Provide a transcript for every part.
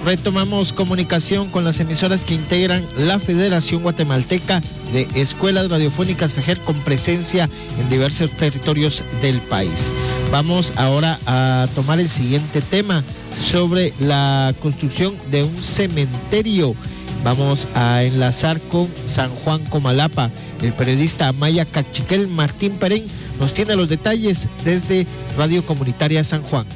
retomamos comunicación con las emisoras que integran la Federación Guatemalteca de Escuelas Radiofónicas FEGER con presencia en diversos territorios del país. Vamos ahora a tomar el siguiente tema sobre la construcción de un cementerio. Vamos a enlazar con San Juan Comalapa. El periodista Amaya Cachiquel Martín Perén nos tiene los detalles desde Radio Comunitaria San Juan.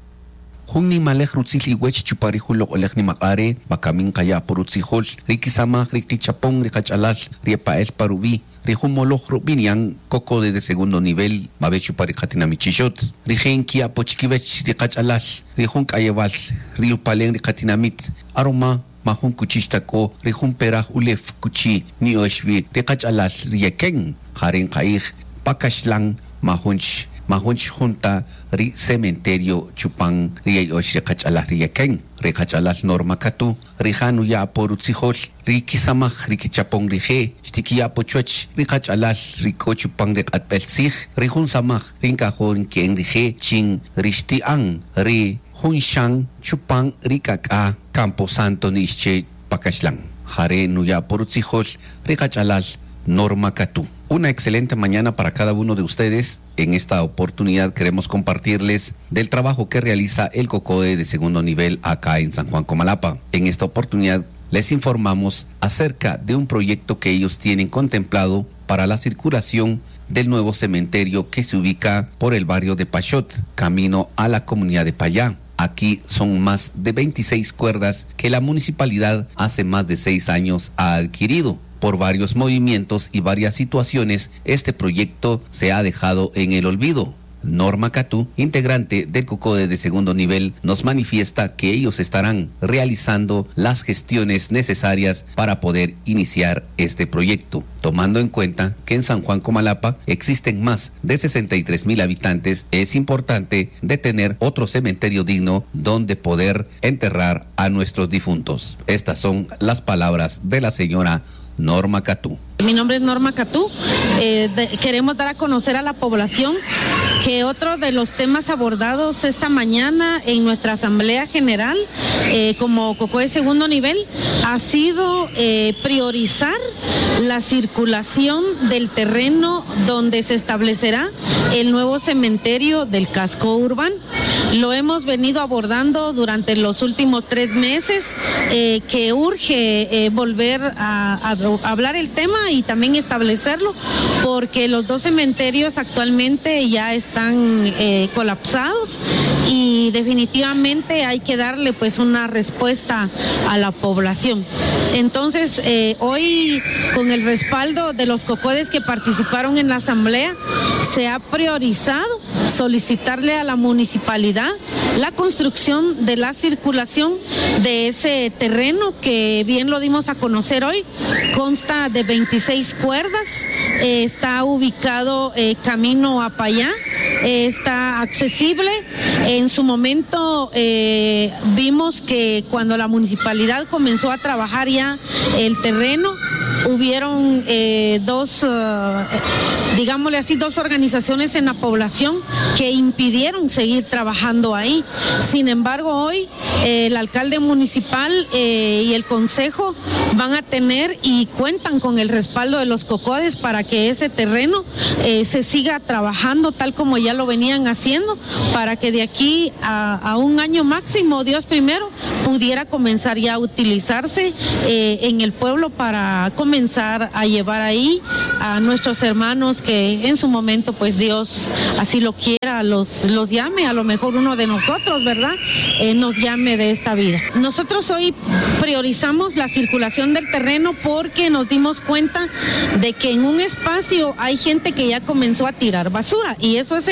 Hungni malek rutzili wech chuparihul olek ni makare bakamin kaya purutzihol rikisama rikichapong rikachalal riepael parubi rihumoloh rubinian coco de segundo nivel mabe chuparikatina michishot rijen kia pochikivech rikachalal rihun kayeval riupalen rikatinamit aroma mahun kuchistako rihun perah ulef kuchi nioshvi rikachalal rieken harin kaih pakashlang mahunch junta ri cementerio chupang ri oshi kachala ri ken ri kachala norma katu ri hanu ya porutzihol ri kisama ri kichapong ri he stikia pochuch ri kachala ri ko chupang ri atpelsih ri hun samah ri kahon ken ri he ching ri stiang ri hunshang chupang ri kaka Campo Santo nische pakashlang hare nu ya porutzihol ri kachala norma katu. Una excelente mañana para cada uno de ustedes. En esta oportunidad queremos compartirles del trabajo que realiza el COCODE de segundo nivel acá en San Juan Comalapa. En esta oportunidad les informamos acerca de un proyecto que ellos tienen contemplado para la circulación del nuevo cementerio que se ubica por el barrio de Pachot, camino a la comunidad de Payá. Aquí son más de 26 cuerdas que la municipalidad hace más de 6 años ha adquirido. Por varios movimientos y varias situaciones, este proyecto se ha dejado en el olvido. Norma Catú, integrante del COCODE de segundo nivel, nos manifiesta que ellos estarán realizando las gestiones necesarias para poder iniciar este proyecto, tomando en cuenta que en San Juan Comalapa existen más de 63,000 habitantes. Es importante de tener otro cementerio digno donde poder enterrar a nuestros difuntos. Estas son las palabras de la señora Norma Catú. Mi nombre es Norma Catú. Queremos dar a conocer a la población que otro de los temas abordados esta mañana en nuestra Asamblea General como COCODE de segundo nivel ha sido priorizar la circulación del terreno donde se establecerá el nuevo cementerio del casco urbano. Lo hemos venido abordando durante los últimos 3 meses, que urge volver a hablar el tema y también establecerlo, porque los 2 cementerios actualmente ya están colapsados y definitivamente hay que darle pues una respuesta a la población. Entonces, hoy con el respaldo de los COCODES que participaron en la asamblea, se ha priorizado solicitarle a la municipalidad la construcción de la circulación de ese terreno que bien lo dimos a conocer hoy. Consta de 26 cuerdas, está ubicado camino a Payá, está accesible. En su momento vimos que cuando la municipalidad comenzó a trabajar ya el terreno, hubieron dos organizaciones en la población que impidieron seguir trabajando ahí. Sin embargo, hoy el alcalde municipal y el consejo van a tener y cuentan con el respaldo de los COCODES para que ese terreno se siga trabajando tal como ya lo venían haciendo, para que de aquí a un año máximo, Dios primero, pudiera comenzar ya a utilizarse en el pueblo para comenzar a llevar ahí a nuestros hermanos que en su momento, pues Dios así lo quiera, los llame, a lo mejor uno de nosotros, ¿verdad? Nos llame de esta vida. Nosotros hoy priorizamos la circulación del terreno porque nos dimos cuenta de que en un espacio hay gente que ya comenzó a tirar basura, y eso es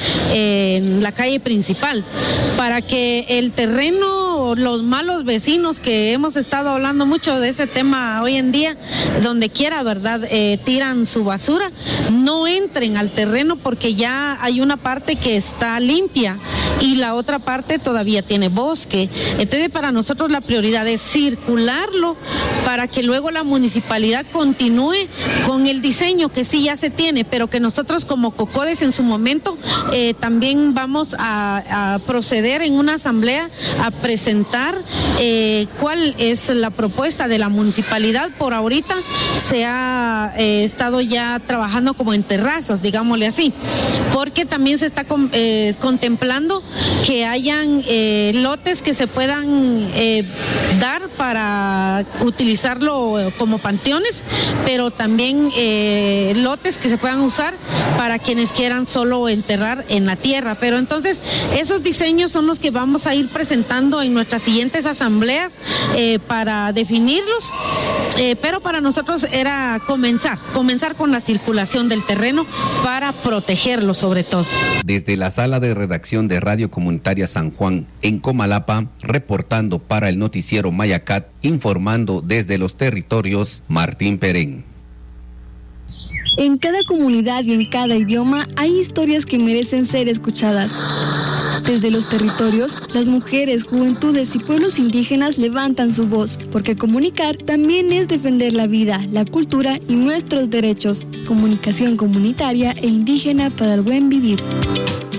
en la calle principal. Para que el terreno, los malos vecinos que hemos estado hablando mucho de ese tema hoy en día, donde quiera, ¿verdad? Tiran su basura, no entren al terreno porque ya hay una parte que está limpia y la otra parte todavía tiene bosque. Entonces, para nosotros la prioridad es circularlo para que luego la municipalidad continúe con el diseño que sí ya se tiene, pero que nosotros como COCODES en su momento también vamos a proceder en una asamblea a presentar presentar cuál es la propuesta de la municipalidad. Por ahorita se ha estado ya trabajando como en terrazas, digámosle así, porque también se está contemplando que hayan lotes que se puedan dar para utilizarlo como panteones, pero también lotes que se puedan usar para quienes quieran solo enterrar en la tierra. Pero entonces esos diseños son los que vamos a ir presentando en nuestras siguientes asambleas para definirlos, pero para nosotros era comenzar con la circulación del terreno para protegerlo sobre todo. Desde la sala de redacción de Radio Comunitaria San Juan en Comalapa, reportando para el noticiero Mayacat, informando desde los territorios, Martín Perén. En cada comunidad y en cada idioma hay historias que merecen ser escuchadas. Desde los territorios, las mujeres, juventudes y pueblos indígenas levantan su voz, porque comunicar también es defender la vida, la cultura y nuestros derechos. Comunicación comunitaria e indígena para el buen vivir.